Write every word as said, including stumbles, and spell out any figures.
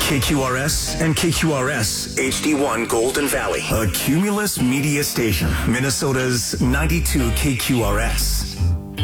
K Q R S and K Q R S H D one Golden Valley, a Cumulus media station, Minnesota's ninety-two K Q R S.